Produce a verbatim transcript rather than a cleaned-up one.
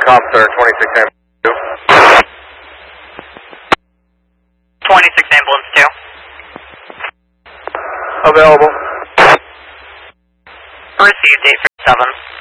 com, sir, twenty-six ambulance two. twenty-six ambulance two. Available. Received eight fifty-seven.